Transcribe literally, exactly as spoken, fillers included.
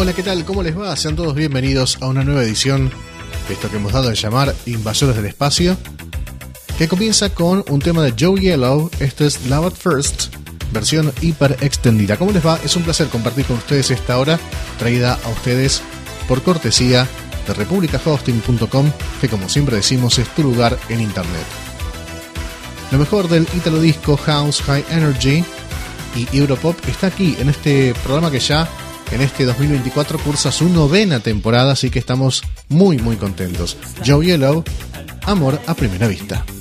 Hola, ¿qué tal? ¿Cómo les va? Sean todos bienvenidos a una nueva edición de esto que hemos dado a llamar Invasores del Espacio, que comienza con un tema de Joe Yellow. Esto es Love at First, versión hiper extendida. ¿Cómo les va? Es un placer compartir con ustedes esta hora, traída a ustedes por cortesía de república hosting punto com, que como siempre decimos es tu lugar en internet. Lo mejor del Italo Disco, House, High Energy y Europop está aquí en este programa que ya en este dos mil veinticuatro cursa su novena temporada, así que estamos muy muy contentos. Joe Yellow, Amor a Primera Vista.